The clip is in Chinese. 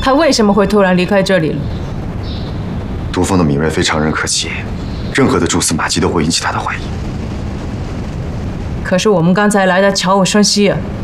他为什么会突然离开这里了？ 毒蜂的敏锐非常人可及，任何的蛛丝马迹都会引起他的怀疑。 可是我们刚才来的悄无声息啊。